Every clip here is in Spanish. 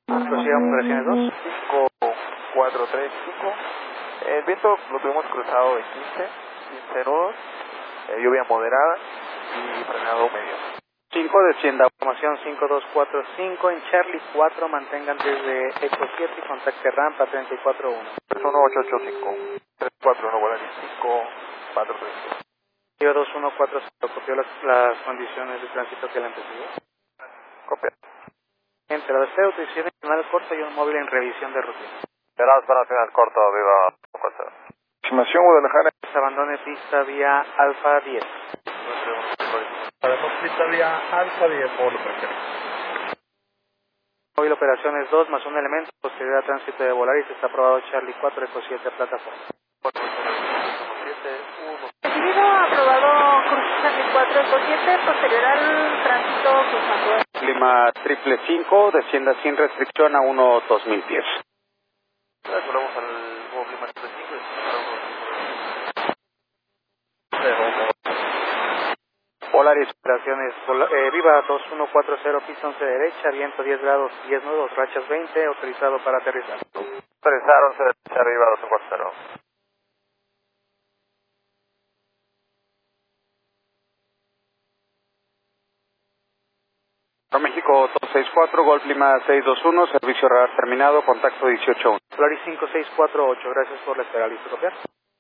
Prosigan operaciones 2. 5, 4, 3, 5. El viento lo tuvimos cruzado de 15 nudos, lluvia moderada y frenado medio. 5, descienda. Formación 5245 en Charlie 4, mantengan desde Eco 7 y contacte rampa 341. 31885, 341, Volaris 5, 4, 3. Yo 2140, copió las condiciones de tránsito que le antecedió. Copia. Entrada C, utilización nacional corta y un móvil en revisión de rutina. Cerrados para nacional corto, viva 4. Estimación Guadalajara. Abandone pista vía Alfa 10. Abandone pista vía Alfa 10, módulo primero. Móvil operaciones 2 más un elemento, posterior a tránsito de Volaris, está aprobado Charlie 4, Eco 7, plataforma. 4, 7, 1. Recibido, aprobado Cruz Charlie 4, Eco 7, posterior al tránsito cruzando. Clima 555, descienda sin restricción a 1-2000 pies. Volvemos al nuevo clima 35 y Volaris, operaciones Viva 2140, pista 11 derecha, viento 10 grados, 10 nudos, rachas 20, autorizado para aterrizar. Aterrizar 11 derecha, arriba 240. México 264, Golf Lima 621, servicio radar terminado, contacto 181. Volaris 5648, gracias por la espera, listo copiar.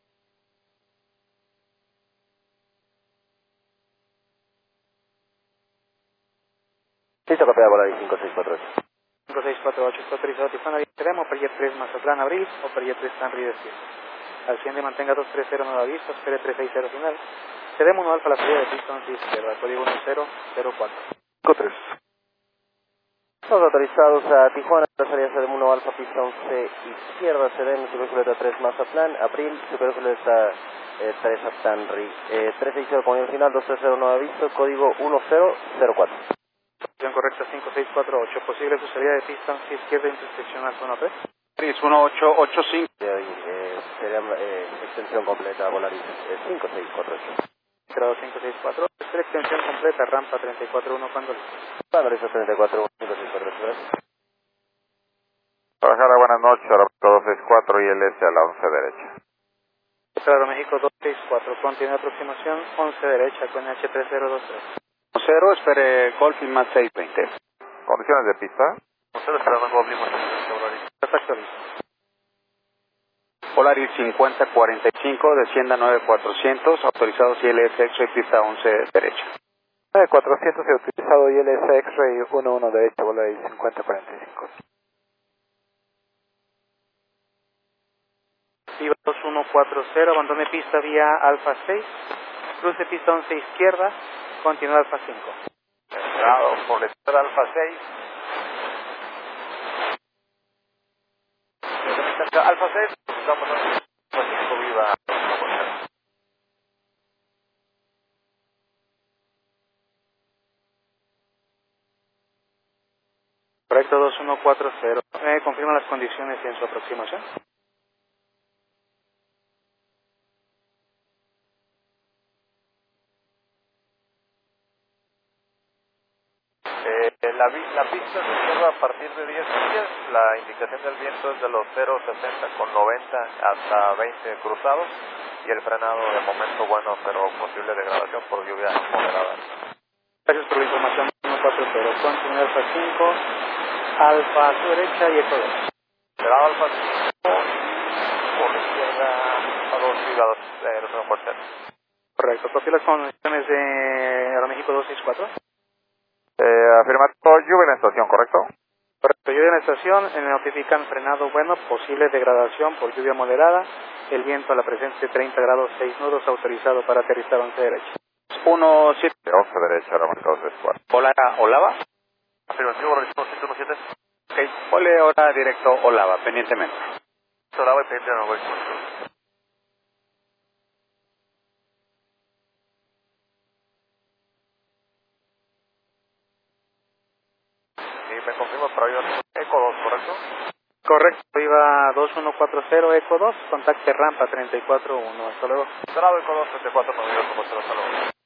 Listo, copiada Volaris 5648. 5648, está autorizado Tijuana, Extremo, Operjet 3 Mazatlán, Abril, Operjet 3 Henry Destino. Asciende, mantenga 230 nueva vista, espere 360 final. Cedemos 1 alfa a la salida de pista 11 izquierda, código 1004. 53. Estamos autorizados a Tijuana, la salida CDM 1 Alfa, pista 11 izquierda, CDM, Superculeta 3 Mazatlán, Abril, Superculeta 3 Henry, 360 comunidad final, 230 nueva vista, código 1004. Posición correcta 5648, posible su salida de pista 11 izquierda, intersección al zona 3. Volaris 1885. Sería extensión completa, Volaris 5648. Grado 564, espera extensión completa, rampa 341, cuando listo. Volaris 34, 5648, gracias. Guadalajara, buenas noches, Aeropuerto 264 y LS a la 11 derecha. Claro, México 264, continúa aproximación 11 derecha con H3023. 0, espere Golf Lima 620. Condiciones de pista. 0 esperando Golf Lima 620. Perfecto, listo. Volaris 5045, descienda 9400, autorizado ILS X-Ray pista 11 derecha. 9400 y utilizado ILS X-Ray 11 derecha, Volaris 5045. Viva 2140, abandone pista vía Alfa 6, cruce pista 11 izquierda, continúa Alfa 5. Entrado por la estrella Alfa 6. Alfa 6, vamos a Alfa 5, viva. Correcto 2140, confirma las condiciones en su aproximación. La pista se cierra a partir de 10 millas, la indicación del viento es de los 0.60 con 90 hasta 20 cruzados y el frenado de momento bueno, pero posible degradación por lluvia moderada. Gracias por la información 140, continúa Alfa 5, Alfa a su derecha y Eco 2. Cerrado Alfa 5, por la izquierda a 2 ligados de los fuertes. Correcto, copio las condiciones de Aeroméxico 264. Afirmativo, lluvia en la estación, ¿correcto? Correcto, lluvia en la estación, me notifican frenado bueno, posible degradación por lluvia moderada, el viento a la presencia de 30 grados 6 nudos, autorizado para aterrizar 11 derecha. 17. 11 derecha, Aeroméxico 264. Hola, Olava. Afirmativo, realizamos 117. Ok, ole ahora directo Olava, pendientemente. Olava y pendiente no voy. Y me confirma para ir Eco 2, ¿correcto? Correcto, iba 2140 Eco 2, contacte rampa 341, hasta luego. Cerrado Eco 2, 34, 92, hasta luego.